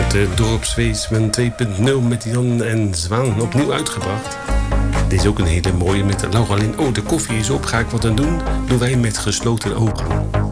De Dorpsfeestman 2.0 met Jan en Zwaan opnieuw uitgebracht. Dit is ook een hele mooie met Laura Lin. Oh, de koffie is op, ga ik wat aan doen? Doen wij met gesloten ogen.